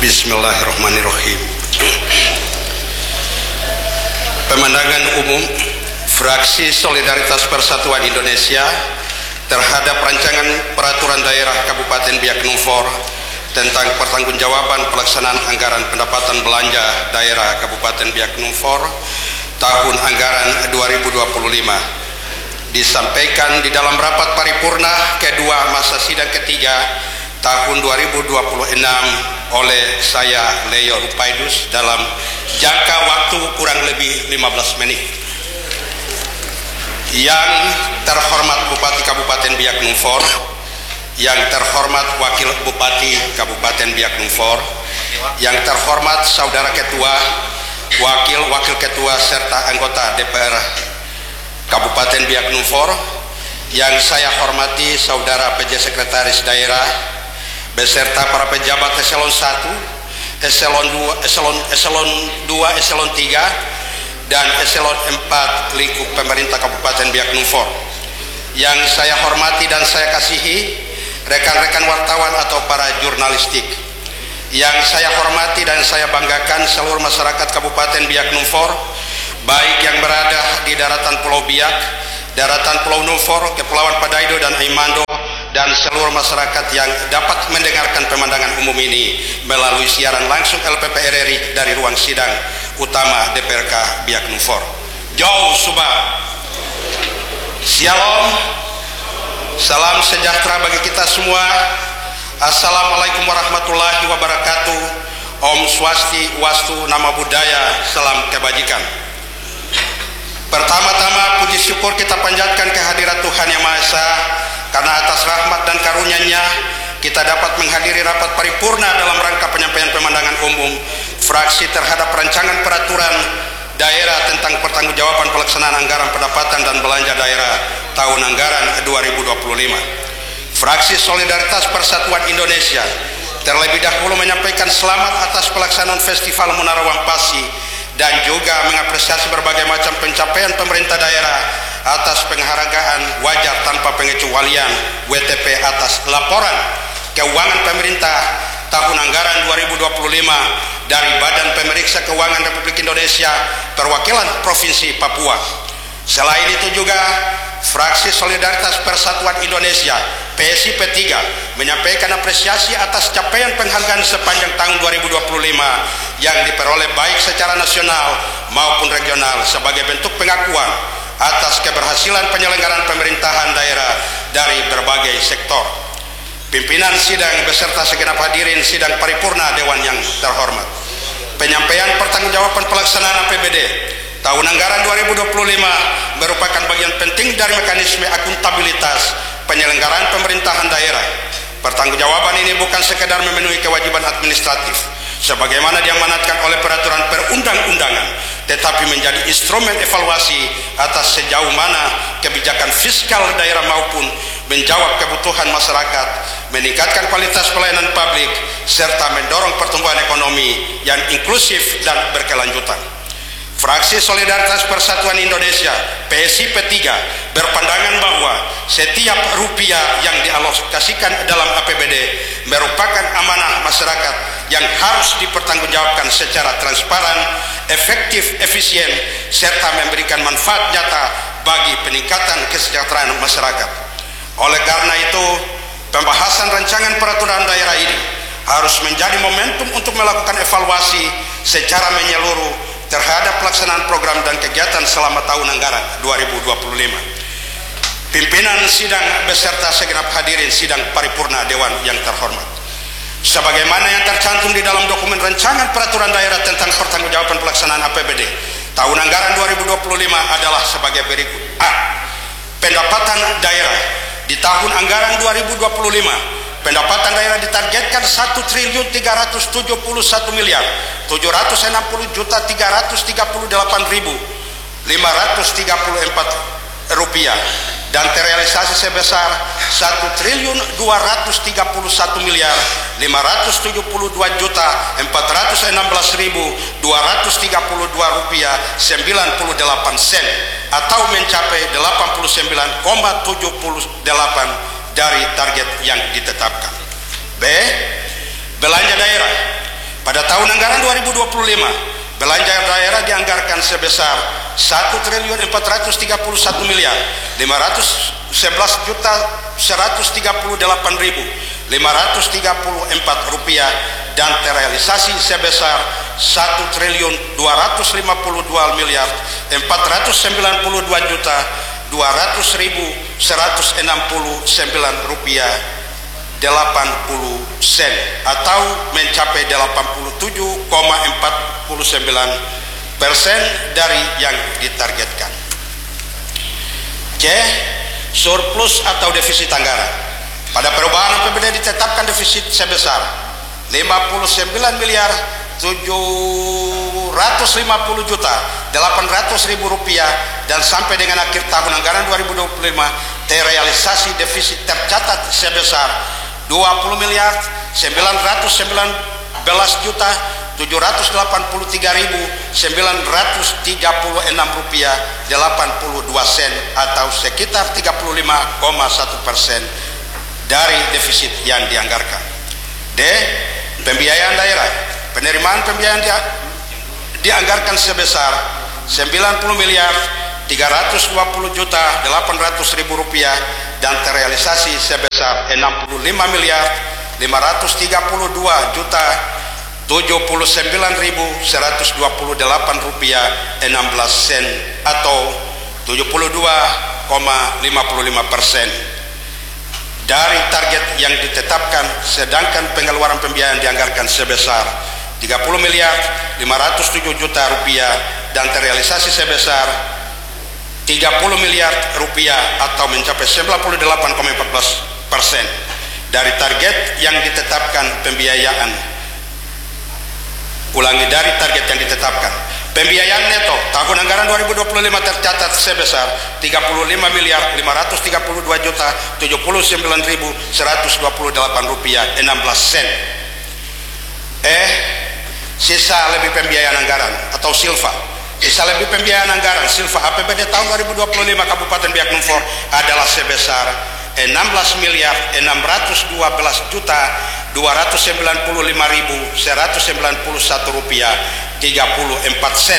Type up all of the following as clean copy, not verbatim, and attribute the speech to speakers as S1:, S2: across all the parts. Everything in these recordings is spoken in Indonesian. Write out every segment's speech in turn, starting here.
S1: Bismillahirrahmanirrahim. Pemandangan umum Fraksi Solidaritas Persatuan Indonesia terhadap rancangan peraturan daerah Kabupaten Biak Numfor tentang pertanggungjawaban pelaksanaan anggaran pendapatan belanja daerah Kabupaten Biak Numfor tahun anggaran 2025 disampaikan di dalam rapat paripurna kedua masa sidang ketiga tahun 2026 oleh saya Leo Rupaidus dalam jangka waktu kurang lebih 15 menit. Yang terhormat Bupati Kabupaten Biak Numfor, yang terhormat Wakil Bupati Kabupaten Biak Numfor, yang terhormat Saudara Ketua, Wakil Ketua serta anggota DPR Kabupaten Biak Numfor, yang saya hormati Saudara PJ Sekretaris Daerah beserta para pejabat eselon 1, eselon 2, eselon 3 dan eselon 4 lingkup pemerintah Kabupaten Biak Numfor. Yang saya hormati dan saya kasihi rekan-rekan wartawan atau para jurnalistik. Yang saya hormati dan saya banggakan seluruh masyarakat Kabupaten Biak Numfor, baik yang berada di daratan Pulau Biak, daratan Pulau Numfor, Kepulauan Padaido dan Aimando, dan seluruh masyarakat yang dapat mendengarkan pemandangan umum ini melalui siaran langsung LPP RRI dari ruang sidang utama DPRK Biak Numfor. Jauh Subah, Shalom, salam sejahtera bagi kita semua. Assalamualaikum warahmatullahi wabarakatuh. Om Swasti Wastu Nama Budaya, salam kebajikan. Pertama-tama puji syukur kita panjatkan kehadirat Tuhan Yang Maha Esa, karena atas rahmat dan karunia-Nya kita dapat menghadiri rapat paripurna dalam rangka penyampaian pemandangan umum fraksi terhadap rancangan peraturan daerah tentang pertanggungjawaban pelaksanaan anggaran pendapatan dan belanja daerah tahun anggaran 2025. Fraksi Solidaritas Persatuan Indonesia terlebih dahulu menyampaikan selamat atas pelaksanaan Festival Munara Wampasi dan juga mengapresiasi berbagai macam pencapaian pemerintah daerah atas penghargaan wajar tanpa pengecualian WTP atas laporan keuangan pemerintah tahun anggaran 2025 dari Badan Pemeriksa Keuangan Republik Indonesia Perwakilan Provinsi Papua. Selain itu juga Fraksi Solidaritas Persatuan Indonesia PSI P3 menyampaikan apresiasi atas capaian penghargaan sepanjang tahun 2025 yang diperoleh baik secara nasional maupun regional sebagai bentuk pengakuan atas keberhasilan penyelenggaraan pemerintahan daerah dari berbagai sektor. Pimpinan sidang beserta segenap hadirin sidang paripurna Dewan yang terhormat, penyampaian pertanggungjawaban pelaksanaan APBD tahun anggaran 2025 merupakan bagian penting dari mekanisme akuntabilitas penyelenggaraan pemerintahan daerah. Pertanggungjawaban ini bukan sekedar memenuhi kewajiban administratif sebagaimana diamanatkan oleh peraturan perundang-undangan, tetapi menjadi instrumen evaluasi atas sejauh mana kebijakan fiskal daerah maupun menjawab kebutuhan masyarakat, meningkatkan kualitas pelayanan publik, serta mendorong pertumbuhan ekonomi yang inklusif dan berkelanjutan. Fraksi Solidaritas Persatuan Indonesia PSI P3 berpandangan bahwa setiap rupiah yang dialokasikan dalam APBD merupakan amanah masyarakat yang harus dipertanggungjawabkan secara transparan, efektif, efisien, serta memberikan manfaat nyata bagi peningkatan kesejahteraan masyarakat. Oleh karena itu, pembahasan rancangan peraturan daerah ini harus menjadi momentum untuk melakukan evaluasi secara menyeluruh terhadap pelaksanaan program dan kegiatan selama tahun anggaran 2025. Pimpinan sidang beserta segenap hadirin sidang paripurna Dewan yang terhormat, sebagaimana yang tercantum di dalam dokumen rancangan peraturan daerah tentang pertanggungjawaban pelaksanaan APBD tahun anggaran 2025 adalah sebagai berikut. A. Pendapatan daerah di tahun anggaran 2025, pendapatan daerah ditargetkan 1.370.338.534 rupiah dan terrealisasi sebesar 1.232.416.232 rupiah 98 sen atau mencapai 89,78 dari target yang ditetapkan. B. Belanja daerah Pada tahun anggaran 2025, belanja daerah dianggarkan sebesar 1.438.138.534 rupiah dan terrealisasi sebesar 1.252.200.169 rupiah 80 sen atau mencapai 87,49% dari yang ditargetkan. C. Surplus atau defisit anggaran. Pada perubahan APBD ditetapkan defisit sebesar 59.750.800.000 rupiah dan sampai dengan akhir tahun anggaran 2025 terrealisasi defisit tercatat sebesar 20.919.783.936 rupiah 82 sen atau sekitar 35,1% dari defisit yang dianggarkan. D. Pembiayaan daerah. Penerimaan pembiayaan dianggarkan sebesar 90.320.800.000 rupiah dan terrealisasi sebesar 65.532.079.128 rupiah 16 sen atau 72,55% dari target yang ditetapkan, sedangkan pengeluaran pembiayaan dianggarkan sebesar 30.507.000.000 rupiah dan terrealisasi sebesar 30 miliar rupiah atau mencapai 98,14% dari target yang ditetapkan pembiayaan. Ulangi, dari target yang ditetapkan. Pembiayaan neto tahun anggaran 2025 tercatat sebesar 35.572.079.128 rupiah 16 sen. Sisa lebih pembiayaan anggaran atau silfa. Sisa lebih pembiayaan anggaran silfa APBD tahun 2025 Kabupaten Biak Numfor adalah sebesar 16.992.295.191 rupiah 34 sen.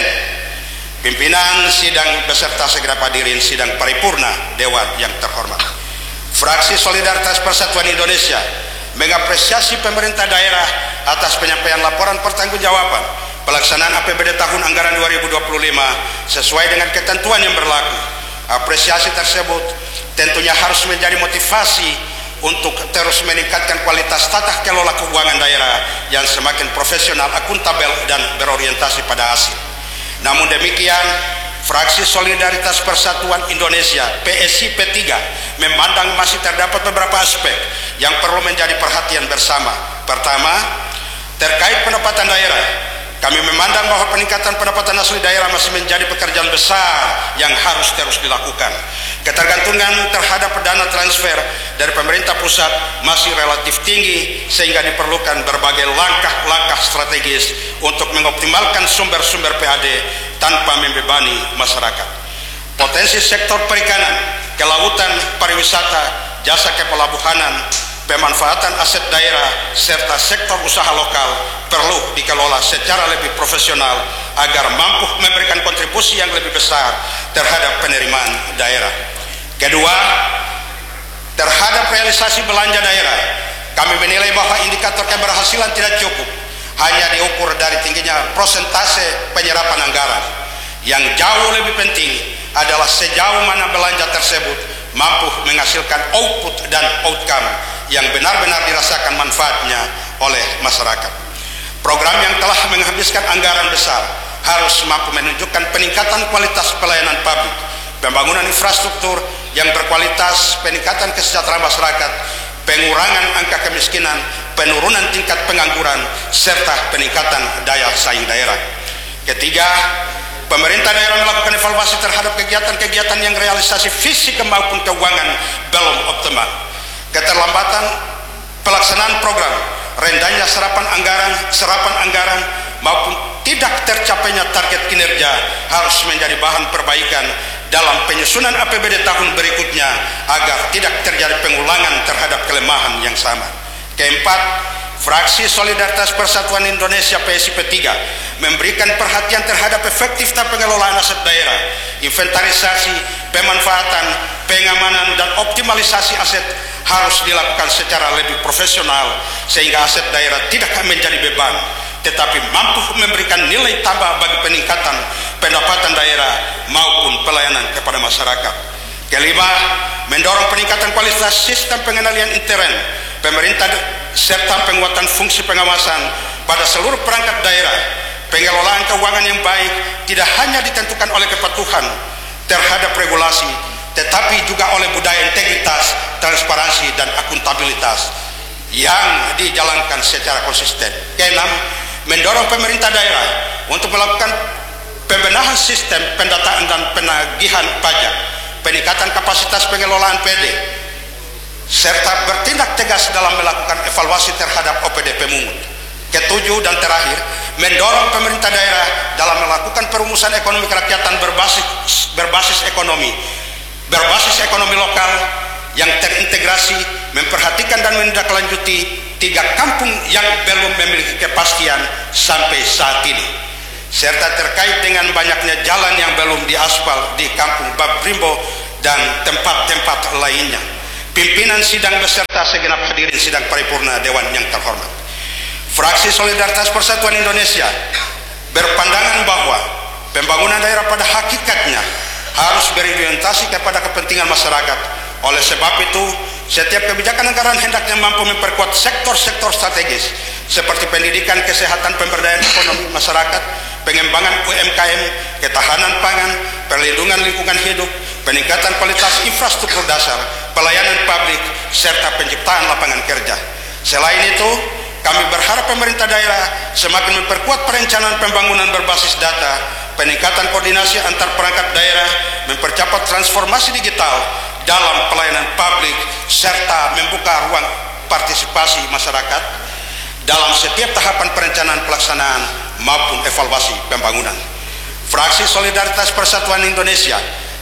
S1: Pimpinan sidang beserta segenap hadirin sidang paripurna Dewan yang terhormat. Fraksi Solidaritas Persatuan Indonesia mengapresiasi pemerintah daerah atas penyampaian laporan pertanggungjawaban pelaksanaan APBD tahun anggaran 2025 sesuai dengan ketentuan yang berlaku. Apresiasi tersebut tentunya harus menjadi motivasi untuk terus meningkatkan kualitas tata kelola keuangan daerah yang semakin profesional, akuntabel, dan berorientasi pada hasil. Namun demikian, Fraksi Solidaritas Persatuan Indonesia PSI P3 memandang masih terdapat beberapa aspek yang perlu menjadi perhatian bersama. Pertama, terkait pendapatan daerah. Kami memandang bahwa peningkatan pendapatan asli daerah masih menjadi pekerjaan besar yang harus terus dilakukan. Ketergantungan terhadap dana transfer dari pemerintah pusat masih relatif tinggi sehingga diperlukan berbagai langkah-langkah strategis untuk mengoptimalkan sumber-sumber PAD tanpa membebani masyarakat. Potensi sektor perikanan, kelautan, pariwisata, jasa kepelabuhanan, pemanfaatan aset daerah, serta sektor usaha lokal perlu dikelola secara lebih profesional agar mampu memberikan kontribusi yang lebih besar terhadap penerimaan daerah. Kedua, terhadap realisasi belanja daerah, kami menilai bahwa indikator keberhasilan tidak cukup hanya diukur dari tingginya persentase penyerapan anggaran. Yang jauh lebih penting adalah sejauh mana belanja tersebut mampu menghasilkan output dan outcome yang benar-benar dirasakan manfaatnya oleh masyarakat. Program yang telah menghabiskan anggaran besar harus mampu menunjukkan peningkatan kualitas pelayanan publik, pembangunan infrastruktur yang berkualitas, peningkatan kesejahteraan masyarakat, pengurangan angka kemiskinan, penurunan tingkat pengangguran, serta peningkatan daya saing daerah. Ketiga, pemerintah daerah melakukan evaluasi terhadap kegiatan-kegiatan yang realisasi fisik maupun keuangan belum optimal. Keterlambatan pelaksanaan program, rendahnya serapan anggaran maupun tidak tercapainya target kinerja harus menjadi bahan perbaikan dalam penyusunan APBD tahun berikutnya agar tidak terjadi pengulangan terhadap kelemahan yang sama. Keempat, Fraksi Solidaritas Persatuan Indonesia PSI P3 memberikan perhatian terhadap efektifnya pengelolaan aset daerah, inventarisasi, pemanfaatan, pengamanan, dan optimalisasi aset harus dilakukan secara lebih profesional sehingga aset daerah tidak menjadi beban, tetapi mampu memberikan nilai tambah bagi peningkatan pendapatan daerah maupun pelayanan kepada masyarakat. Kelima, mendorong peningkatan kualitas sistem pengendalian intern pemerintah serta penguatan fungsi pengawasan pada seluruh perangkat daerah. Pengelolaan keuangan yang baik tidak hanya ditentukan oleh kepatuhan terhadap regulasi, tetapi juga oleh budaya integritas, transparansi, dan akuntabilitas yang dijalankan secara konsisten. Keenam, mendorong pemerintah daerah untuk melakukan pembenahan sistem pendataan dan penagihan pajak, peningkatan kapasitas pengelolaan PD, serta bertindak tegas dalam melakukan evaluasi terhadap OPD pemungut. Ketujuh dan terakhir, mendorong pemerintah daerah dalam melakukan perumusan ekonomi kerakyatan berbasis ekonomi lokal yang terintegrasi, memperhatikan dan menindaklanjuti 3 kampung yang belum memiliki kepastian sampai saat ini, serta terkait dengan banyaknya jalan yang belum diaspal di kampung Babrimbo dan tempat-tempat lainnya. Pimpinan sidang beserta segenap hadirin sidang paripurna Dewan yang terhormat, Fraksi Solidaritas Persatuan Indonesia berpandangan bahwa pembangunan daerah pada hakikatnya harus berorientasi kepada kepentingan masyarakat. Oleh sebab itu, setiap kebijakan anggaran hendaknya mampu memperkuat sektor-sektor strategis seperti pendidikan, kesehatan, pemberdayaan ekonomi masyarakat, pengembangan UMKM, ketahanan pangan, perlindungan lingkungan hidup, peningkatan kualitas infrastruktur dasar, pelayanan publik, serta penciptaan lapangan kerja. Selain itu, kami berharap pemerintah daerah semakin memperkuat perencanaan pembangunan berbasis data, peningkatan koordinasi antar perangkat daerah, mempercepat transformasi digital dalam pelayanan publik, serta membuka ruang partisipasi masyarakat dalam setiap tahapan perencanaan pelaksanaan maupun evaluasi pembangunan. Fraksi Solidaritas Persatuan Indonesia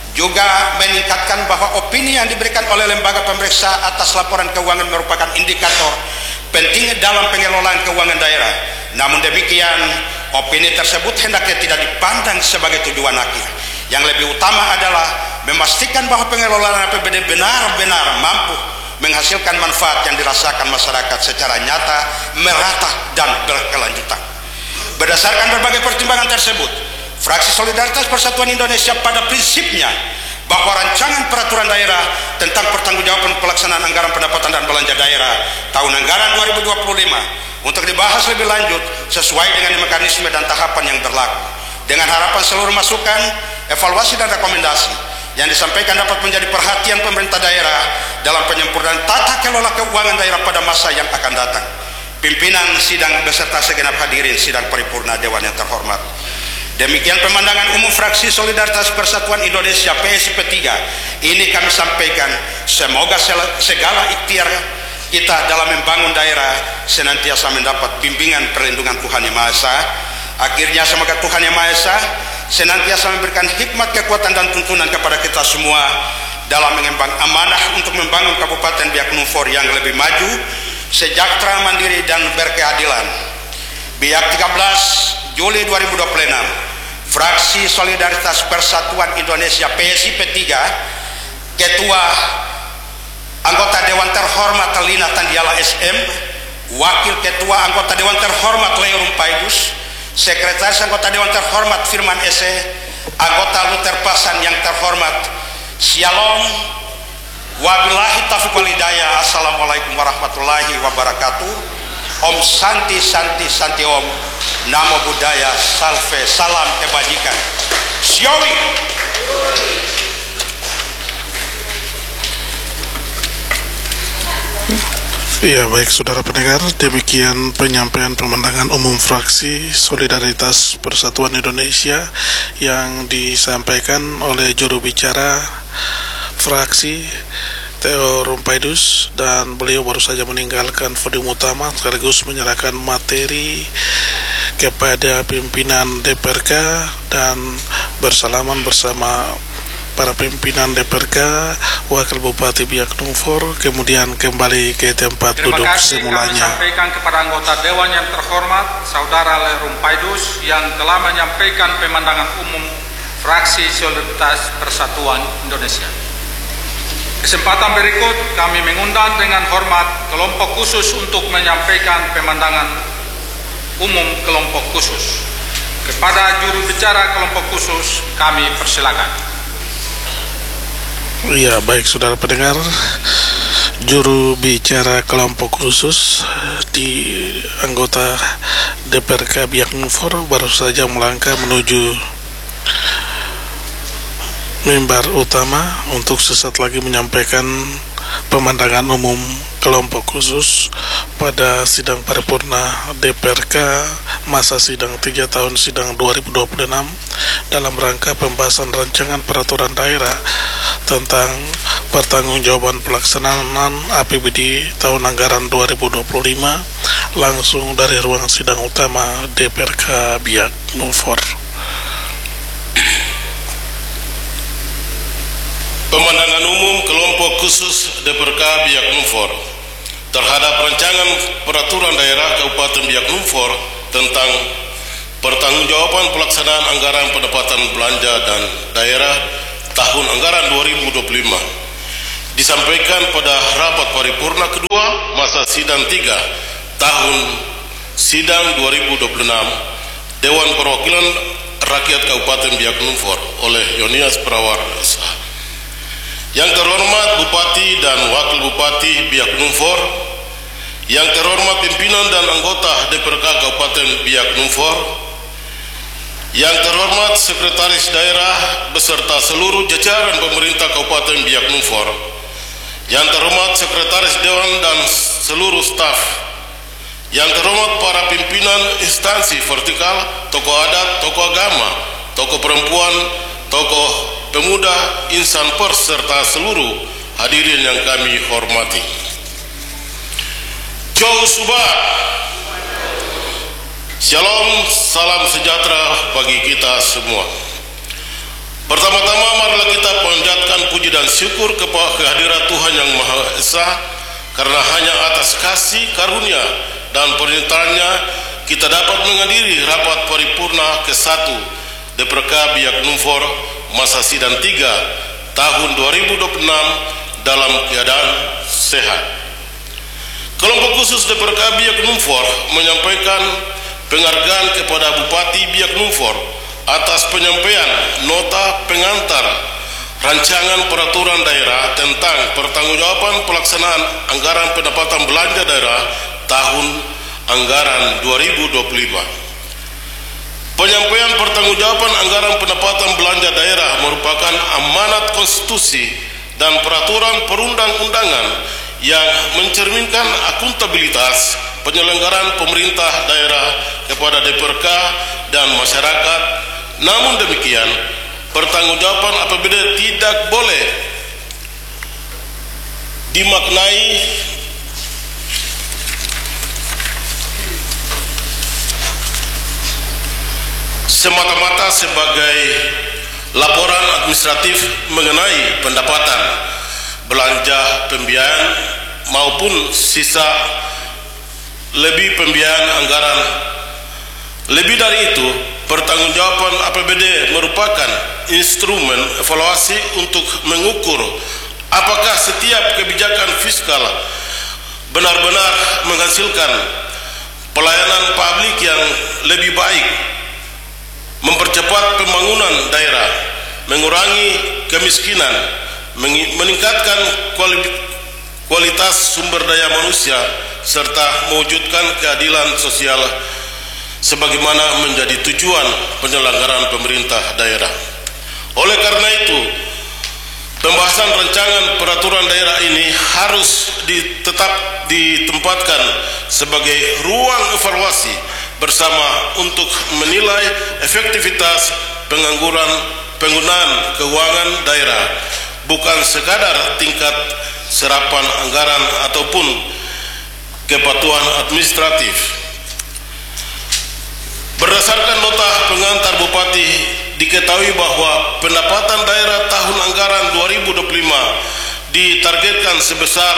S1: juga meningkatkan bahwa opini yang diberikan oleh lembaga pemeriksa atas laporan keuangan merupakan indikator penting dalam pengelolaan keuangan daerah. Namun demikian, opini tersebut hendaknya tidak dipandang sebagai tujuan akhir. Yang lebih utama adalah memastikan bahwa pengelolaan APBD benar-benar mampu menghasilkan manfaat yang dirasakan masyarakat secara nyata, merata, dan berkelanjutan. Berdasarkan berbagai pertimbangan tersebut, Fraksi Solidaritas Persatuan Indonesia pada prinsipnya bahwa rancangan peraturan daerah tentang pertanggungjawaban pelaksanaan anggaran pendapatan dan belanja daerah tahun anggaran 2025 untuk dibahas lebih lanjut sesuai dengan mekanisme dan tahapan yang berlaku, dengan harapan seluruh masukan, evaluasi, dan rekomendasi yang disampaikan dapat menjadi perhatian pemerintah daerah dalam penyempurnaan tata kelola keuangan daerah pada masa yang akan datang. Pimpinan sidang beserta segenap hadirin sidang paripurna Dewan yang terhormat, demikian pemandangan umum Fraksi Solidaritas Persatuan Indonesia PSI P3 ini kami sampaikan. Semoga segala ikhtiar kita dalam membangun daerah senantiasa mendapat bimbingan perlindungan Tuhan Yang Maha Esa. Akhirnya semoga Tuhan Yang Maha Esa senantiasa memberikan hikmat, kekuatan, dan tuntunan kepada kita semua dalam mengemban amanah untuk membangun Kabupaten Biak Numfor yang lebih maju, sejahtera, mandiri, dan berkeadilan. Biak 13 Juli 2026, Fraksi Solidaritas Persatuan Indonesia PSI P3, Ketua Anggota Dewan Terhormat Lina Tandiala SM, Wakil Ketua Anggota Dewan Terhormat Leo Rumpaidus, Sekretaris Anggota Dewan Terhormat Firman Ese, Anggota Luther Pasan yang terhormat, Shalom, wabillahi taufiq wal hidayah. Assalamualaikum warahmatullahi wabarakatuh. Om Santi Santi Santi Om. Namo Buddhaya, salve, salam kebajikan. Siowi.
S2: Ya, baik saudara pendengar, demikian penyampaian pemandangan umum Fraksi Solidaritas Persatuan Indonesia yang disampaikan oleh juru bicara fraksi Theo Rumpaidus, dan beliau baru saja meninggalkan podium utama sekaligus menyerahkan materi kepada pimpinan DPRK dan bersalaman bersama para pimpinan DPRK, Wakil Bupati Biak Numfor, kemudian kembali ke tempat duduk semulanya.
S3: Kami sampaikan kepada anggota Dewan yang terhormat, Saudara Lerum Paidus, yang telah menyampaikan pemandangan umum fraksi Solidaritas Persatuan Indonesia. Kesempatan berikut kami mengundang dengan hormat kelompok khusus untuk menyampaikan pemandangan umum kelompok khusus. Kepada juru bicara kelompok khusus kami persilakan.
S2: Ya, baik saudara pendengar, juru bicara kelompok khusus di anggota DPRK Biak Numfor baru saja melangkah menuju mimbar utama untuk sesaat lagi menyampaikan pemandangan umum kelompok khusus pada sidang paripurna DPRK masa sidang 3 tahun sidang 2026 dalam rangka pembahasan rancangan peraturan daerah tentang pertanggungjawaban pelaksanaan APBD tahun anggaran 2025 langsung dari ruang sidang utama DPRK Biak Numfor.
S4: Pemandangan umum kelompok khusus DPRK Biak Numfor terhadap rancangan peraturan daerah Kabupaten Biak Numfor tentang pertanggungjawaban pelaksanaan anggaran pendapatan belanja dan daerah tahun anggaran 2025 disampaikan pada rapat paripurna kedua masa sidang 3 tahun sidang 2026 Dewan Perwakilan Rakyat Kabupaten Biak Numfor oleh Yonias Prawarsa. Yang terhormat Bupati dan Wakil Bupati Biak Numfor, yang terhormat pimpinan dan anggota DPRK Kabupaten Biak Numfor, yang terhormat Sekretaris Daerah beserta seluruh jajaran pemerintah Kabupaten Biak Numfor, yang terhormat Sekretaris Dewan dan seluruh staf, yang terhormat para pimpinan instansi vertikal, tokoh adat, tokoh agama, tokoh perempuan, tokoh pemuda, insan pers, serta seluruh hadirin yang kami hormati. Chow Subah, Shalom, salam sejahtera bagi kita semua. Pertama-tama marilah kita panjatkan puji dan syukur kepada kehadirat Tuhan Yang Maha Esa, karena hanya atas kasih karunia dan perintahnya kita dapat menghadiri rapat paripurna ke-1 DPRK Biak Numfor masa sidang 3 tahun 2026 dalam keadaan sehat. Kelompok khusus DPRK Biak Numfor menyampaikan penghargaan kepada Bupati Biak Numfor atas penyampaian nota pengantar rancangan peraturan daerah tentang pertanggungjawaban pelaksanaan anggaran pendapatan belanja daerah tahun anggaran 2025. Penyampaian pertanggungjawaban anggaran pendapatan belanja daerah merupakan amanat konstitusi dan peraturan perundang-undangan yang mencerminkan akuntabilitas penyelenggaraan pemerintah daerah kepada DPRK dan masyarakat. Namun demikian, pertanggungjawaban APBD tidak boleh dimaknai semata-mata sebagai laporan administratif mengenai pendapatan, belanja, pembiayaan maupun sisa lebih pembiayaan anggaran. Lebih dari itu, pertanggungjawaban APBD merupakan instrumen evaluasi untuk mengukur apakah setiap kebijakan fiskal benar-benar menghasilkan pelayanan publik yang lebih baik, mempercepat pembangunan daerah, mengurangi kemiskinan, meningkatkan kualitas sumber daya manusia, serta mewujudkan keadilan sosial sebagaimana menjadi tujuan penyelenggaraan pemerintah daerah. Oleh karena itu, pembahasan rancangan peraturan daerah ini harus tetap ditempatkan sebagai ruang evaluasi bersama untuk menilai efektivitas penggunaan keuangan daerah, bukan sekadar tingkat serapan anggaran ataupun kepatuhan administratif. Berdasarkan nota pengantar Bupati diketahui bahwa pendapatan daerah tahun anggaran 2025 ditargetkan sebesar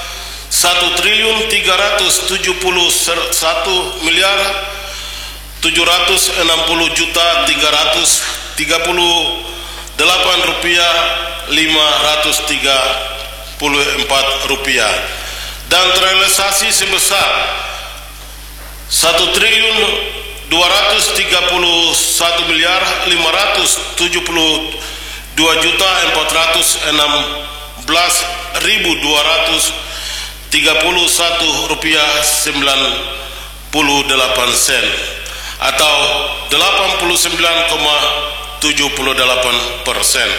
S4: 1.760.738.534 rupiah dan terrealisasi sebesar 1.232.416.231 rupiah 98 sen atau 89,78%.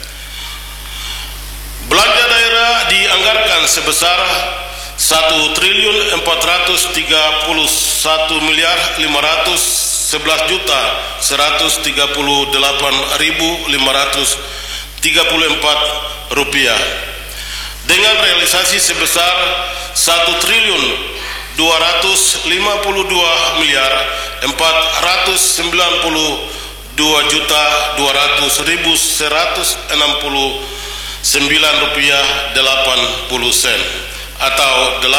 S4: Belanja daerah dianggarkan sebesar 1.411.538.534 rupiah dengan realisasi sebesar 1.412.462.200.169 rupiah 80 sen atau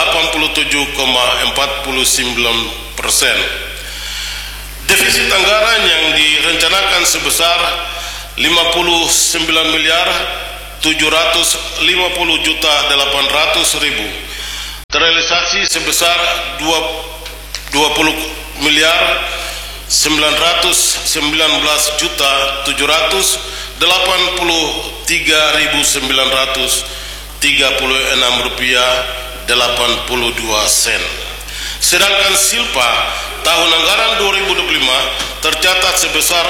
S4: 87,49%. Defisit anggaran yang direncanakan sebesar 59.750.800.000 terrealisasi sebesar 20.019.933.936 rupiah 82 sen. Sedangkan silpa tahun anggaran 2025 tercatat sebesar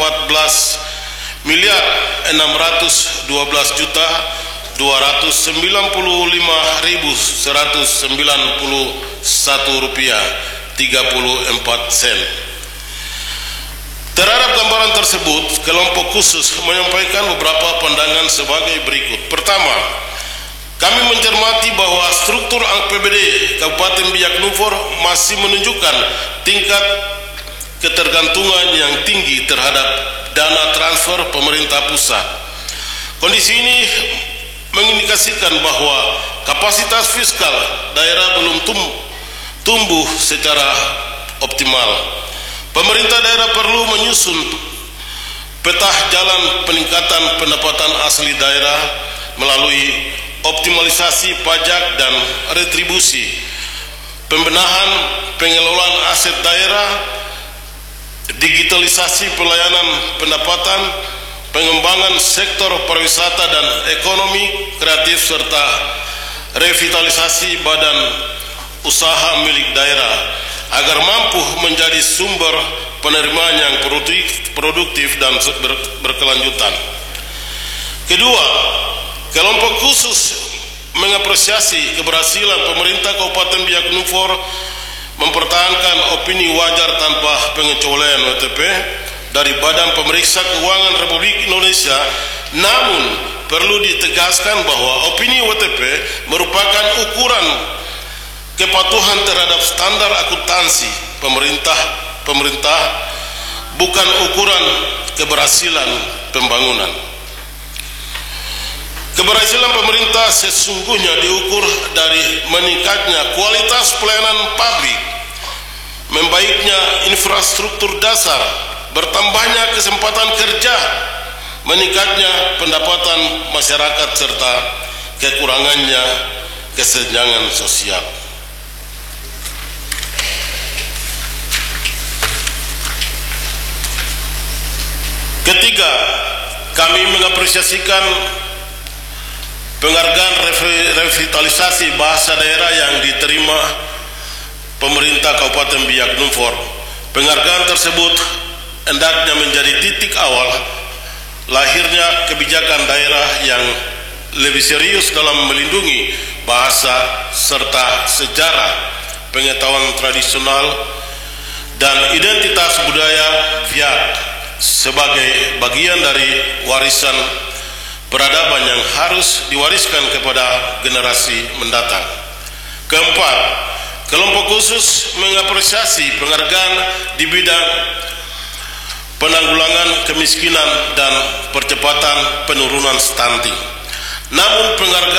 S4: 14.295.191 rupiah 34 sen. Terhadap gambaran tersebut, kelompok khusus menyampaikan beberapa pandangan sebagai berikut. Pertama, kami mencermati bahwa struktur APBD Kabupaten Biak Numfor masih menunjukkan tingkat ketergantungan yang tinggi terhadap dana transfer pemerintah pusat. Kondisi ini mengindikasikan bahwa kapasitas fiskal daerah belum tumbuh secara optimal. Pemerintah daerah perlu menyusun peta jalan peningkatan pendapatan asli daerah melalui optimalisasi pajak dan retribusi, pembenahan pengelolaan aset daerah, digitalisasi pelayanan pendapatan, pengembangan sektor pariwisata dan ekonomi kreatif, serta revitalisasi badan usaha milik daerah agar mampu menjadi sumber penerimaan yang produktif dan berkelanjutan. Kedua, kelompok khusus mengapresiasi keberhasilan pemerintah Kabupaten Biak Numfor mempertahankan opini wajar tanpa pengecualian WTP dari Badan Pemeriksa Keuangan Republik Indonesia. Namun perlu ditegaskan bahwa opini WTP merupakan ukuran kepatuhan terhadap standar akuntansi pemerintah, bukan ukuran keberhasilan pembangunan. Keberhasilan pemerintah sesungguhnya diukur dari meningkatnya kualitas pelayanan publik, membaiknya infrastruktur dasar, bertambahnya kesempatan kerja, meningkatnya pendapatan masyarakat, serta kekurangannya kesenjangan sosial. Ketiga, kami mengapresiasikan penghargaan revitalisasi bahasa daerah yang diterima pemerintah Kabupaten Biak Numfor. Penghargaan tersebut hendaknya menjadi titik awal lahirnya kebijakan daerah yang lebih serius dalam melindungi bahasa serta sejarah, pengetahuan tradisional, dan identitas budaya Biak sebagai bagian dari warisan peradaban yang harus diwariskan kepada generasi mendatang. Keempat, kelompok khusus mengapresiasi penghargaan di bidang penanggulangan kemiskinan dan percepatan penurunan stunting. Namun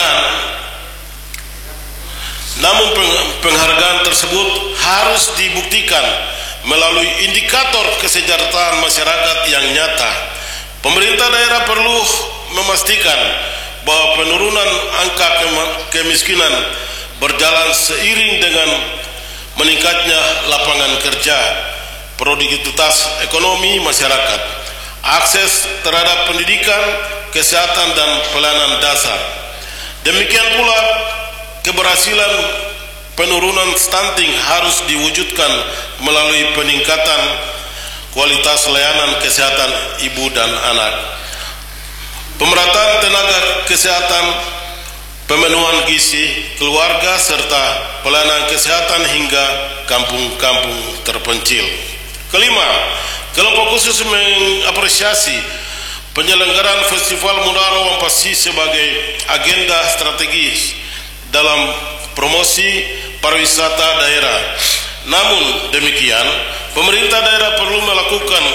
S4: penghargaan tersebut harus dibuktikan melalui indikator kesejahteraan masyarakat yang nyata. Pemerintah daerah perlu memastikan bahwa penurunan angka kemiskinan berjalan seiring dengan meningkatnya lapangan kerja, produktivitas ekonomi masyarakat, akses terhadap pendidikan, kesehatan dan pelayanan dasar. Demikian pula keberhasilan penurunan stunting harus diwujudkan melalui peningkatan kualitas layanan kesehatan ibu dan anak, pemerataan tenaga kesehatan, pemenuhan gizi keluarga serta pelayanan kesehatan hingga kampung-kampung terpencil. Kelima, kelompok khusus mengapresiasi penyelenggaraan Festival Munara Wampasi sebagai agenda strategis dalam promosi pariwisata daerah. Namun demikian, pemerintah daerah perlu melakukan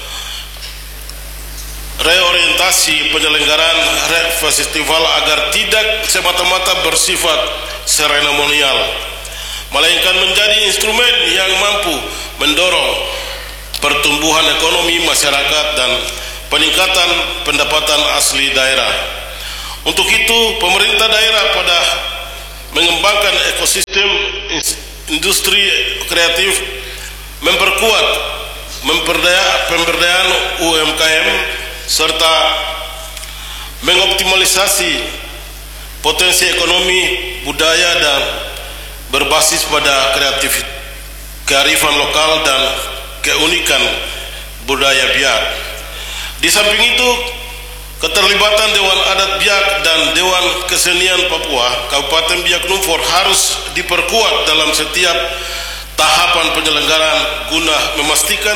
S4: reorientasi penyelenggaraan festival agar tidak semata-mata bersifat seremonial, melainkan menjadi instrumen yang mampu mendorong pertumbuhan ekonomi masyarakat dan peningkatan pendapatan asli daerah. Untuk itu, pemerintah daerah pada mengembangkan ekosistem industri kreatif, memperkuat pemberdayaan UMKM, serta mengoptimalisasi potensi ekonomi budaya dan berbasis pada kearifan lokal dan keunikan budaya Biak. Di samping itu, keterlibatan Dewan Adat Biak dan Dewan Kesenian Papua Kabupaten Biak Numfor harus diperkuat dalam setiap tahapan penyelenggaraan guna memastikan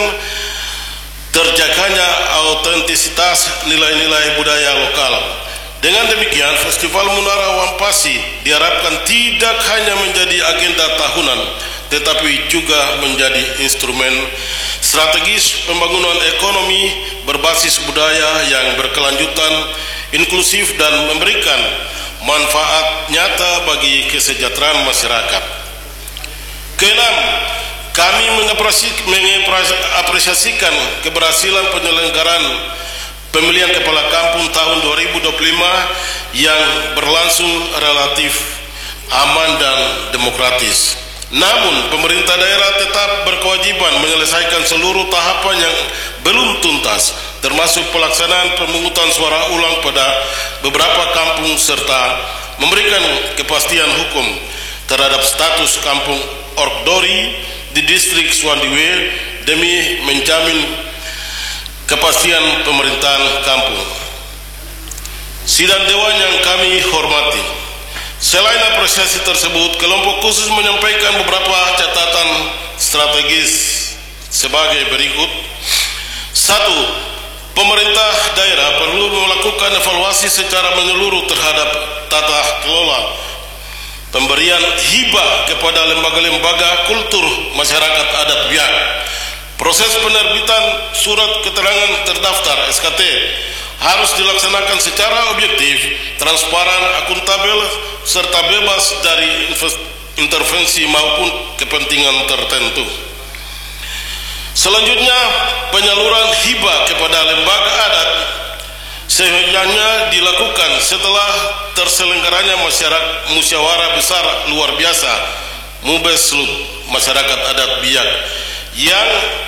S4: terjaganya autentisitas nilai-nilai budaya lokal. Dengan demikian, Festival Munara Wampasi diharapkan tidak hanya menjadi agenda tahunan, tetapi juga menjadi instrumen strategis pembangunan ekonomi berbasis budaya yang berkelanjutan, inklusif dan memberikan manfaat nyata bagi kesejahteraan masyarakat. Keenam, kami mengapresiasikan keberhasilan penyelenggaraan pemilihan kepala kampung tahun 2025 yang berlangsung relatif aman dan demokratis. Namun, pemerintah daerah tetap berkewajiban menyelesaikan seluruh tahapan yang belum tuntas, termasuk pelaksanaan pemungutan suara ulang pada beberapa kampung serta memberikan kepastian hukum terhadap status kampung Orkdori di distrik Swandiwe demi menjamin kepastian pemerintahan kampung. Sidang Dewan yang kami hormati, selain apresiasi tersebut, kelompok khusus menyampaikan beberapa catatan strategis sebagai berikut. 1. Pemerintah daerah perlu melakukan evaluasi secara menyeluruh terhadap tata kelola pemberian hibah kepada lembaga-lembaga kultur masyarakat adat Biak. Proses penerbitan surat keterangan terdaftar SKT harus dilaksanakan secara objektif, transparan, akuntabel, serta bebas dari intervensi maupun kepentingan tertentu. Selanjutnya, penyaluran hibah kepada lembaga adat seyogyanya dilakukan setelah terselenggaranya musyawarah besar luar biasa Mubeslut masyarakat adat Biak yang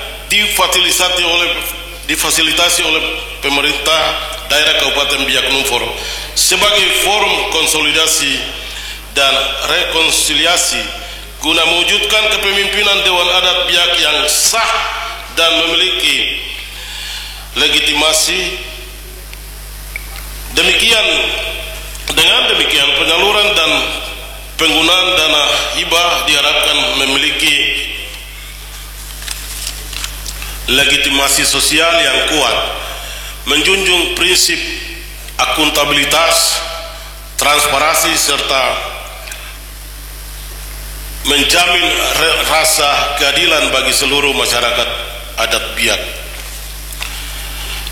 S4: difasilitasi oleh pemerintah daerah Kabupaten Biak Numfor sebagai forum konsolidasi dan rekonsiliasi guna mewujudkan kepemimpinan Dewan Adat Biak yang sah dan memiliki legitimasi. Dengan demikian, penyaluran dan penggunaan dana hibah diharapkan memiliki legitimasi sosial yang kuat, menjunjung prinsip akuntabilitas, transparansi, serta menjamin rasa keadilan bagi seluruh masyarakat adat Biak.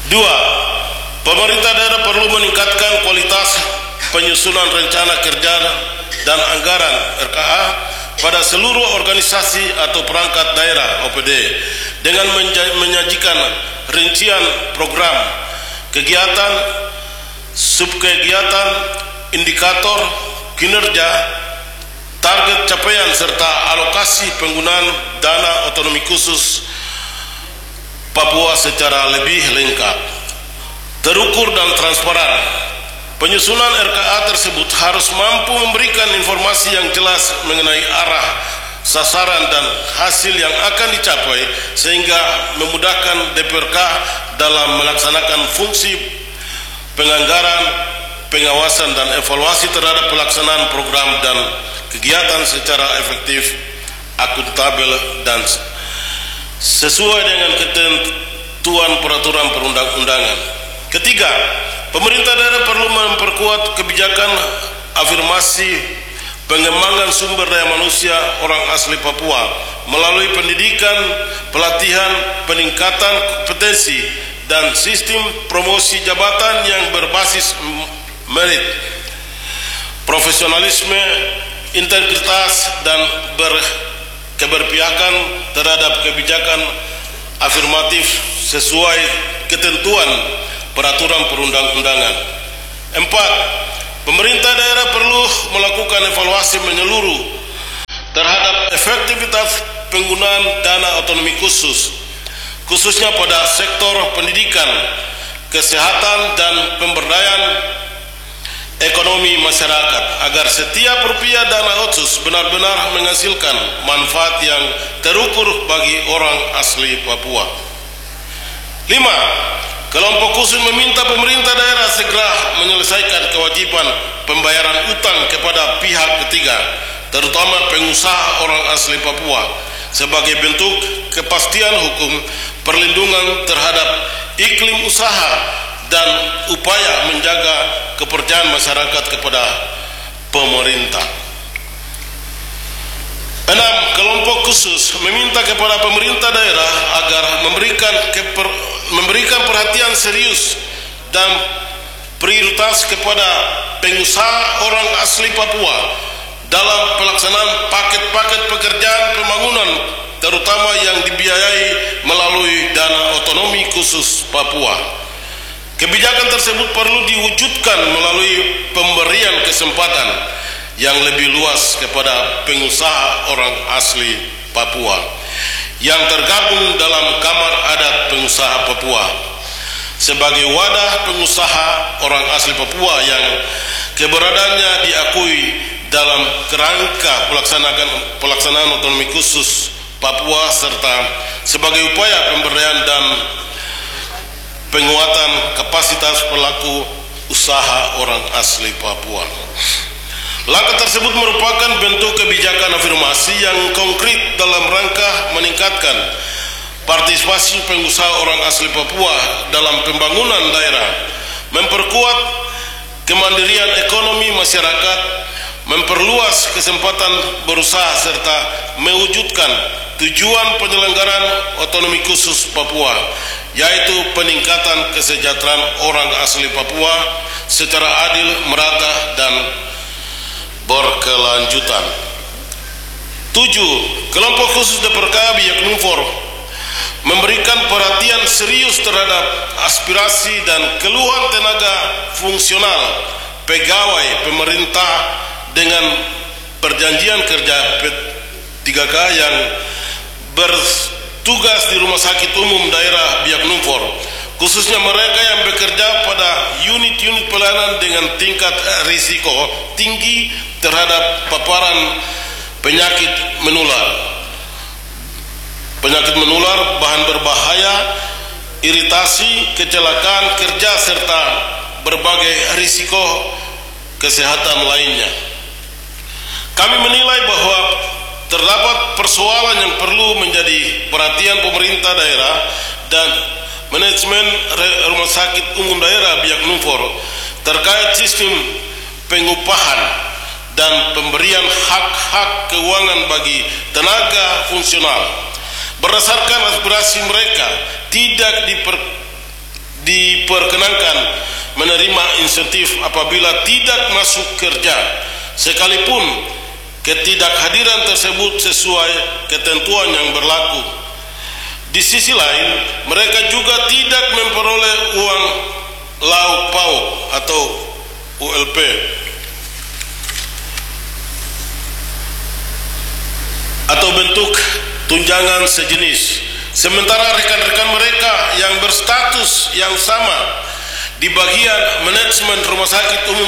S4: Dua, pemerintah daerah perlu meningkatkan kualitas penyusunan rencana kerja dan anggaran RKA pada seluruh organisasi atau perangkat daerah OPD dengan menyajikan rincian program, kegiatan, subkegiatan, indikator kinerja, target capaian serta alokasi penggunaan dana otonomi khusus Papua secara lebih lengkap, terukur dan transparan. Penyusunan RKA tersebut harus mampu memberikan informasi yang jelas mengenai arah, sasaran dan hasil yang akan dicapai sehingga memudahkan DPRK dalam melaksanakan fungsi penganggaran, pengawasan dan evaluasi terhadap pelaksanaan program dan kegiatan secara efektif, akuntabel dan sesuai dengan ketentuan peraturan perundang-undangan. Ketiga, pemerintah daerah perlu memperkuat kebijakan afirmasi pengembangan sumber daya manusia orang asli Papua melalui pendidikan, pelatihan, peningkatan kompetensi dan sistem promosi jabatan yang berbasis merit, profesionalisme, integritas dan keberpihakan terhadap kebijakan afirmatif sesuai ketentuan peraturan perundang-undangan. 4. Pemerintah daerah perlu melakukan evaluasi menyeluruh terhadap efektivitas penggunaan dana otonomi khusus, khususnya pada sektor pendidikan, kesehatan dan pemberdayaan ekonomi masyarakat, agar setiap rupiah dana otsus benar-benar menghasilkan manfaat yang terukur bagi orang asli Papua. 5. Kelompok khusus meminta pemerintah daerah segera menyelesaikan kewajiban pembayaran utang kepada pihak ketiga, terutama pengusaha orang asli Papua, sebagai bentuk kepastian hukum, perlindungan terhadap iklim usaha, dan upaya menjaga kepercayaan masyarakat kepada pemerintah. 6. Kelompok khusus meminta kepada pemerintah daerah agar memberikan perhatian serius dan prioritas kepada pengusaha orang asli Papua dalam pelaksanaan paket-paket pekerjaan pembangunan, terutama yang dibiayai melalui dana otonomi khusus Papua. Kebijakan tersebut perlu diwujudkan melalui pemberian kesempatan yang lebih luas kepada pengusaha orang asli Papua yang tergabung dalam Kamar Adat Pengusaha Papua sebagai wadah pengusaha orang asli Papua yang keberadaannya diakui dalam kerangka pelaksanaan otonomi khusus Papua serta sebagai upaya pemberdayaan dan penguatan kapasitas pelaku usaha orang asli Papua. Langkah tersebut merupakan bentuk kebijakan afirmasi yang konkret dalam rangka meningkatkan partisipasi pengusaha orang asli Papua dalam pembangunan daerah, memperkuat kemandirian ekonomi masyarakat, memperluas kesempatan berusaha serta mewujudkan tujuan penyelenggaraan otonomi khusus Papua, yaitu peningkatan kesejahteraan orang asli Papua secara adil, merata, dan berkelanjutan. 7. Kelompok khusus DPRK Biak Numfor memberikan perhatian serius terhadap aspirasi dan keluhan tenaga fungsional pegawai pemerintah dengan perjanjian kerja P3K yang bertugas di Rumah Sakit Umum Daerah Biak Numfor, khususnya mereka yang bekerja pada unit-unit pelayanan dengan tingkat risiko tinggi terhadap paparan penyakit menular, bahan berbahaya, iritasi, kecelakaan kerja, serta berbagai risiko kesehatan lainnya. Kami menilai bahwa terdapat persoalan yang perlu menjadi perhatian pemerintah daerah dan manajemen Rumah Sakit Umum Daerah Biak Numfor terkait sistem pengupahan dan pemberian hak-hak keuangan bagi tenaga fungsional berdasarkan aspirasi mereka, tidak diperkenankan menerima insentif apabila tidak masuk kerja, sekalipun ketidakhadiran tersebut sesuai ketentuan yang berlaku. Di sisi lain, mereka juga tidak memperoleh uang lauk pauk atau ULP atau bentuk tunjangan sejenis, sementara rekan-rekan mereka yang berstatus yang sama di bagian manajemen rumah sakit umum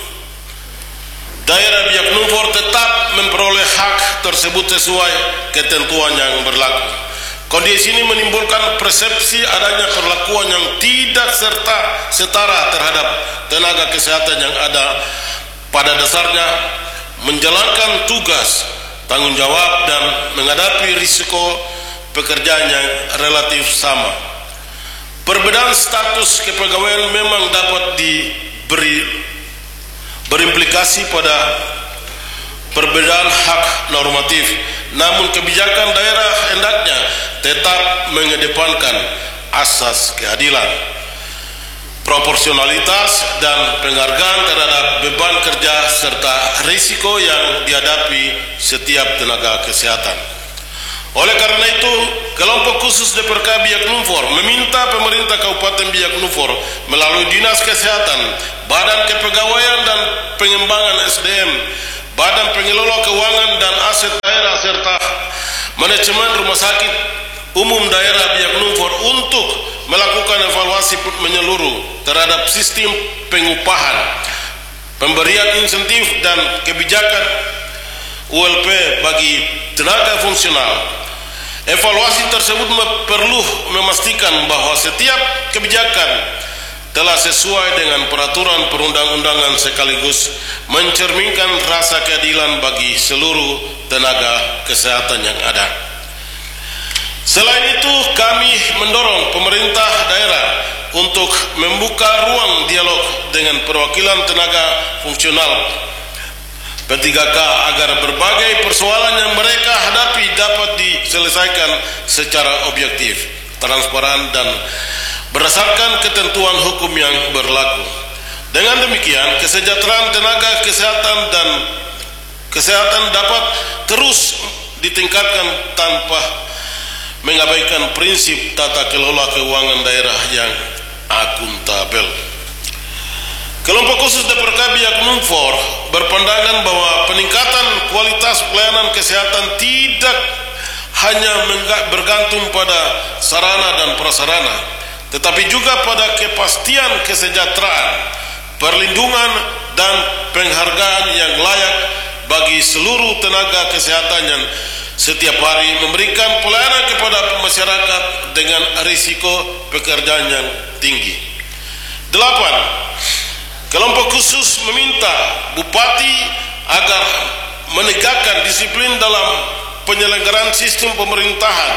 S4: daerah Biak Numfor tetap memperoleh hak tersebut sesuai ketentuan yang berlaku. Kondisi ini menimbulkan persepsi adanya perlakuan yang tidak setara terhadap tenaga kesehatan yang ada pada dasarnya menjalankan tugas, tanggung jawab, dan menghadapi risiko pekerjaan yang relatif sama. Perbedaan status kepegawaian memang dapat berimplikasi pada perbedaan hak normatif, namun kebijakan daerah hendaknya tetap mengedepankan asas keadilan, proporsionalitas, dan penghargaan terhadap beban kerja serta risiko yang dihadapi setiap tenaga kesehatan. Oleh karena itu, kelompok khusus DPRK Biak Numfor meminta pemerintah Kabupaten Biak Numfor melalui Dinas Kesehatan, Badan Kepegawaian dan Pengembangan SDM, Badan Pengelola Keuangan dan Aset Daerah serta manajemen Rumah Sakit Umum Daerah Biak Numfor untuk melakukan evaluasi menyeluruh terhadap sistem pengupahan, pemberian insentif, dan kebijakan ULP bagi tenaga fungsional. Evaluasi tersebut perlu memastikan bahwa setiap kebijakan telah sesuai dengan peraturan perundang-undangan sekaligus mencerminkan rasa keadilan bagi seluruh tenaga kesehatan yang ada. Selain itu, kami mendorong pemerintah daerah untuk membuka ruang dialog dengan perwakilan tenaga fungsional P3K agar berbagai persoalan yang mereka hadapi dapat diselesaikan secara objektif, transparan, dan berdasarkan ketentuan hukum yang berlaku. Dengan demikian, kesejahteraan tenaga kesehatan dapat terus ditingkatkan tanpa mengabaikan prinsip tata kelola keuangan daerah yang akuntabel. Kelompok khusus DPRK Biak Numfor berpandangan bahwa peningkatan kualitas pelayanan kesehatan tidak hanya bergantung pada sarana dan prasarana, tetapi juga pada kepastian kesejahteraan, perlindungan, dan penghargaan yang layak bagi seluruh tenaga kesehatan yang setiap hari memberikan pelayanan kepada masyarakat dengan risiko pekerjaan yang tinggi. 8. Kelompok khusus meminta Bupati agar menegakkan disiplin dalam penyelenggaraan sistem pemerintahan.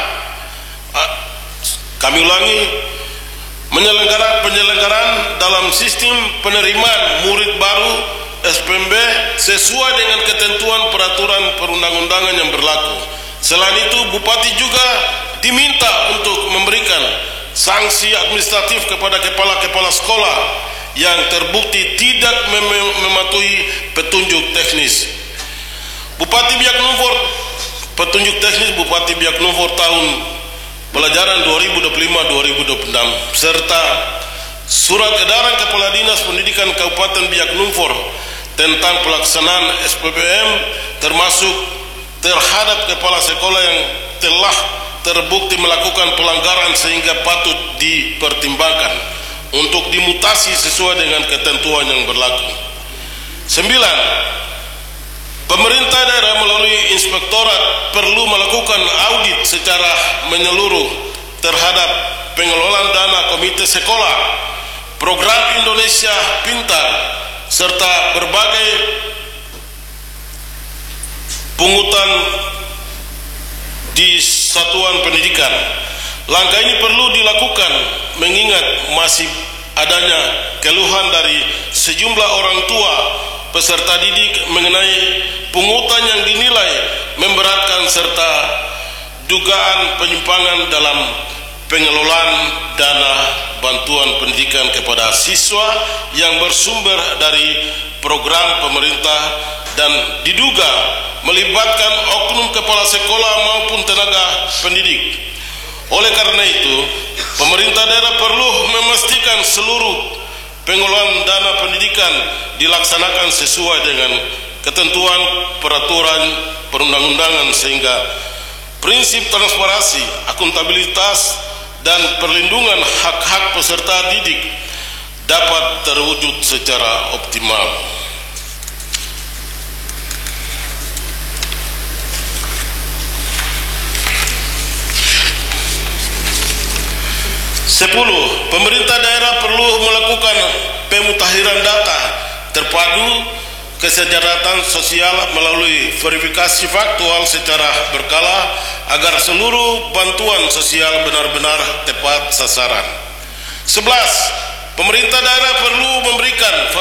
S4: Kami ulangi, penyelenggaraan dalam sistem penerimaan murid baru SPMB sesuai dengan ketentuan peraturan perundang-undangan yang berlaku. Selain itu, Bupati juga diminta untuk memberikan sanksi administratif kepada kepala-kepala sekolah yang terbukti tidak mematuhi petunjuk teknis. Bupati Biak Numfor, petunjuk teknis Bupati Biak Numfor tahun pelajaran 2025-2026 serta surat edaran Kepala Dinas Pendidikan Kabupaten Biak Numfor tentang pelaksanaan SPPM termasuk terhadap kepala sekolah yang telah terbukti melakukan pelanggaran sehingga patut dipertimbangkan untuk dimutasi sesuai dengan ketentuan yang berlaku. 9. Pemerintah daerah melalui inspektorat perlu melakukan audit secara menyeluruh terhadap pengelolaan dana komite sekolah, program Indonesia Pintar, serta berbagai pungutan di satuan pendidikan. Langkah ini perlu dilakukan mengingat masih adanya keluhan dari sejumlah orang tua peserta didik mengenai pungutan yang dinilai memberatkan serta dugaan penyimpangan dalam pengelolaan dana bantuan pendidikan kepada siswa yang bersumber dari program pemerintah dan diduga melibatkan oknum kepala sekolah maupun tenaga pendidik. Oleh karena itu, pemerintah daerah perlu memastikan seluruh pengelolaan dana pendidikan dilaksanakan sesuai dengan ketentuan peraturan perundang-undangan sehingga prinsip transparansi, akuntabilitas, dan perlindungan hak-hak peserta didik dapat terwujud secara optimal. Sepuluh, pemerintah daerah perlu melakukan pemutakhiran data terpadu kesejahteraan sosial melalui verifikasi faktual secara berkala agar seluruh bantuan sosial benar-benar tepat sasaran. 11. Pemerintah daerah perlu memberikan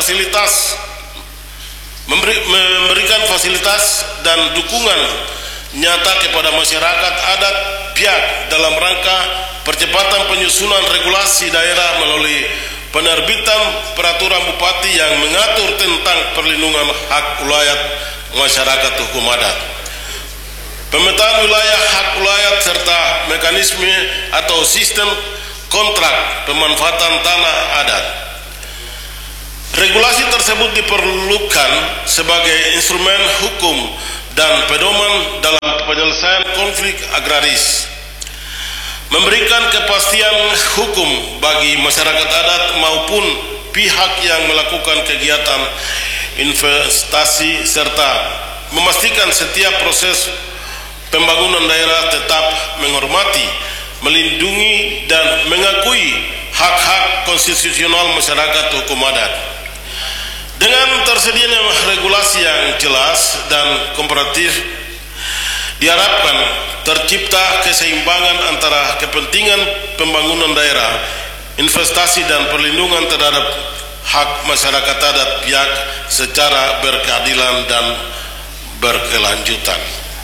S4: fasilitas dan dukungan nyata kepada masyarakat adat Biak dalam rangka percepatan penyusunan regulasi daerah melalui penerbitan peraturan bupati yang mengatur tentang perlindungan hak ulayat masyarakat hukum adat, pemetaan wilayah hak ulayat serta mekanisme atau sistem kontrak pemanfaatan tanah adat. Regulasi tersebut diperlukan sebagai instrumen hukum dan pedoman dalam penyelesaian konflik agraris, memberikan kepastian hukum bagi masyarakat adat maupun pihak yang melakukan kegiatan investasi serta memastikan setiap proses pembangunan daerah tetap menghormati, melindungi dan mengakui hak-hak konstitusional masyarakat hukum adat. Dengan tersedianya regulasi yang jelas dan komparatif, diharapkan tercipta keseimbangan antara kepentingan pembangunan daerah, investasi dan perlindungan terhadap hak masyarakat adat Biak secara berkeadilan dan berkelanjutan.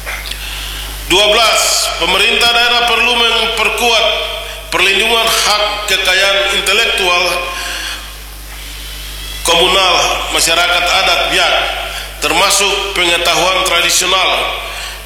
S4: 12. Pemerintah daerah perlu memperkuat perlindungan hak kekayaan intelektual komunal masyarakat adat Biak, termasuk pengetahuan tradisional,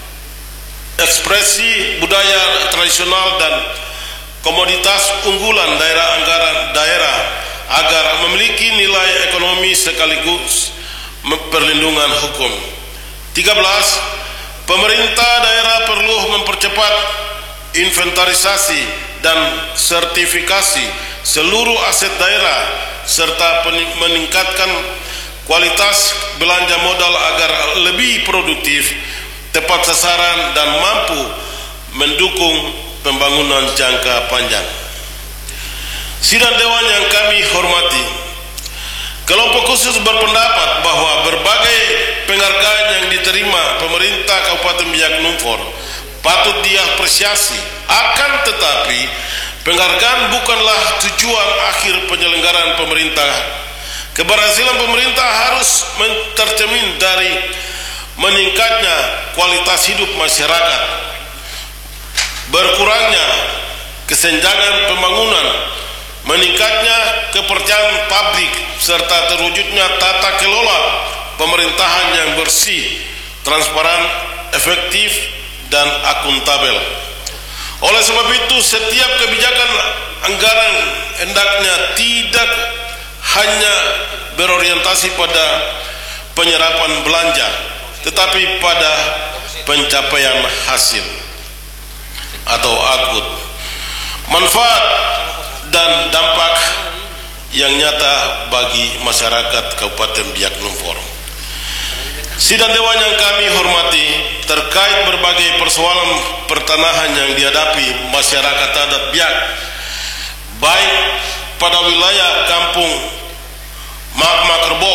S4: ekspresi budaya tradisional dan komoditas unggulan daerah anggaran daerah agar memiliki nilai ekonomi sekaligus perlindungan hukum. 13. Pemerintah daerah perlu mempercepat inventarisasi dan sertifikasi seluruh aset daerah serta meningkatkan kualitas belanja modal agar lebih produktif, tepat sasaran dan mampu mendukung pembangunan jangka panjang. Sidang Dewan yang kami hormati, kelompok khusus berpendapat bahwa berbagai penghargaan yang diterima pemerintah Kabupaten Biak Numfor patut diapresiasi. Akan tetapi penghargaan bukanlah tujuan akhir penyelenggaraan pemerintah. Keberhasilan pemerintah harus tercermin dari meningkatnya kualitas hidup masyarakat, berkurangnya kesenjangan pembangunan, meningkatnya kepercayaan publik, serta terwujudnya tata kelola pemerintahan yang bersih, transparan, efektif, dan akuntabel. Oleh sebab itu, setiap kebijakan anggaran hendaknya tidak hanya berorientasi pada penyerapan belanja, tetapi pada pencapaian hasil atau output, manfaat dan dampak yang nyata bagi masyarakat Kabupaten Biak Numfor. Sidang Dewan yang kami hormati, terkait berbagai persoalan pertanahan yang dihadapi masyarakat adat Biak, baik pada wilayah kampung Makmakerbo,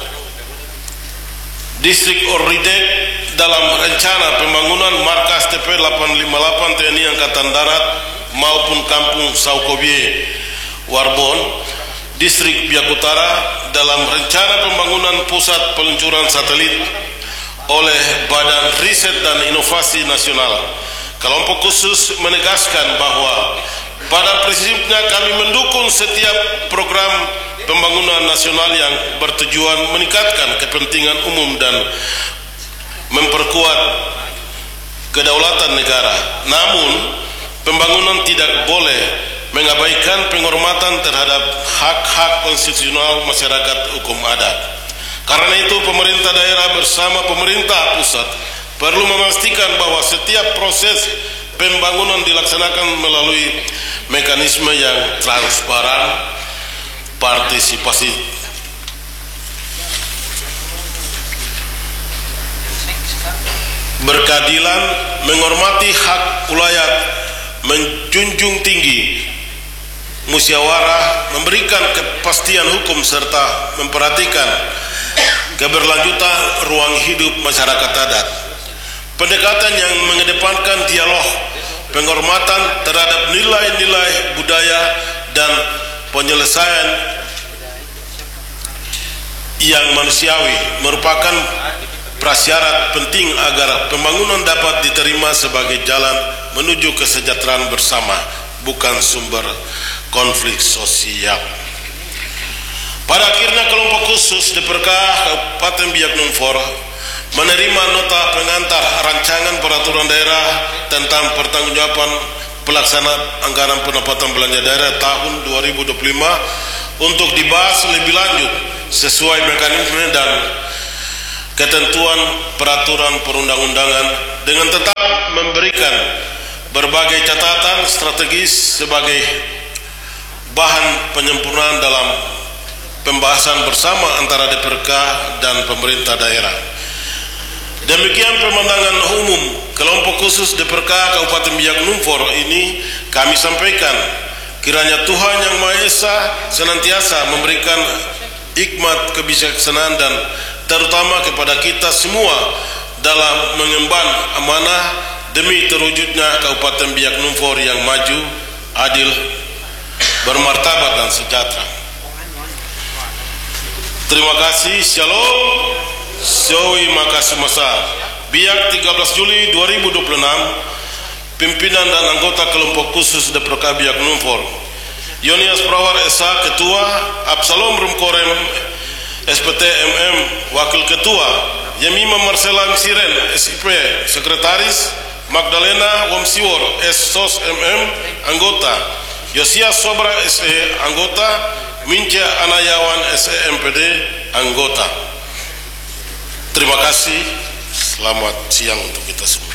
S4: distrik Oridek, dalam rencana pembangunan markas TP 858 TNI Angkatan Darat maupun kampung Saukobie Warbon, distrik Biak Utara, dalam rencana pembangunan pusat peluncuran satelit oleh Badan Riset dan Inovasi Nasional. Kelompok khusus menegaskan bahwa pada prinsipnya kami mendukung setiap program pembangunan nasional yang bertujuan meningkatkan kepentingan umum dan memperkuat kedaulatan negara. Namun, pembangunan tidak boleh mengabaikan penghormatan terhadap hak-hak konstitusional masyarakat hukum adat. Karena itu, pemerintah daerah bersama pemerintah pusat perlu memastikan bahwa setiap proses pembangunan dilaksanakan melalui mekanisme yang transparan, partisipasi, berkeadilan, menghormati hak ulayat, menjunjung tinggi musyawarah, memberikan kepastian hukum serta memperhatikan keberlanjutan ruang hidup masyarakat adat. Pendekatan yang mengedepankan dialog, penghormatan terhadap nilai-nilai budaya dan penyelesaian yang manusiawi merupakan prasyarat penting agar pembangunan dapat diterima sebagai jalan menuju kesejahteraan bersama, bukan sumber konflik sosial. Pada akhirnya kelompok khusus DPRK Kabupaten Biak Numfor menerima nota pengantar rancangan peraturan daerah tentang pertanggungjawaban pelaksanaan anggaran pendapatan belanja daerah tahun 2025 untuk dibahas lebih lanjut sesuai mekanisme dan ketentuan peraturan perundang-undangan dengan tetap memberikan berbagai catatan strategis sebagai bahan penyempurnaan dalam pembahasan bersama antara DPRK dan pemerintah daerah. Demikian pemandangan umum kelompok khusus DPRK Kabupaten Biak Numfor ini kami sampaikan. Kiranya Tuhan Yang Maha Esa senantiasa memberikan hikmat kebijaksanaan dan terutama kepada kita semua dalam mengemban amanah demi terwujudnya Kabupaten Biak Numfor yang maju, adil, bermartabat dan sejahtera. Terima kasih. Shalom. Syawi makasih masa Biak 13 Juli 2026. Pimpinan dan anggota kelompok khusus DPRK Biak Numfor: Yonias Prawar SA Ketua, Absalom Rumkorem SPT MM Wakil Ketua, Yemima Marcela Siren SIP Sekretaris, Magdalena Womsiwor SSOS MM Anggota, Yosias Sobra SE Anggota, Minca Anayawan SE MPD Anggota. Terima kasih. Selamat siang untuk kita semua.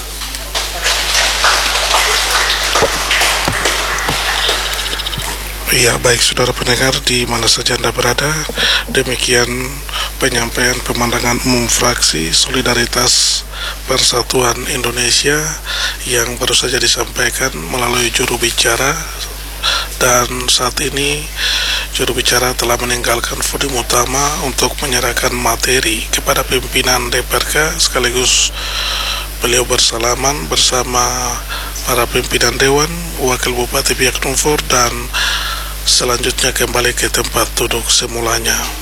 S2: Ya, baik saudara pendengar di mana saja Anda berada, demikian penyampaian pemandangan umum fraksi Solidaritas Persatuan Indonesia yang baru saja disampaikan melalui juru bicara. Dan saat ini juru bicara telah meninggalkan podium utama untuk menyerahkan materi kepada pimpinan DPRK, sekaligus beliau bersalaman bersama para pimpinan Dewan, Wakil Bupati Biak Numfor, dan selanjutnya kembali ke tempat duduk semulanya.